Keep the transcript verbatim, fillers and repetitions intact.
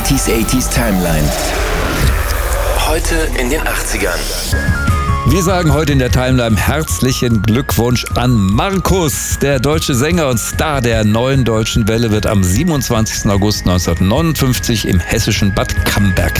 neunziger achtziger Timeline. Heute in den achtzigern. Wir sagen heute in der Timeline herzlichen Glückwunsch an Markus. Der deutsche Sänger und Star der neuen deutschen Welle wird am siebenundzwanzigsten August neunzehnhundertneunundfünfzig im hessischen Bad Camberg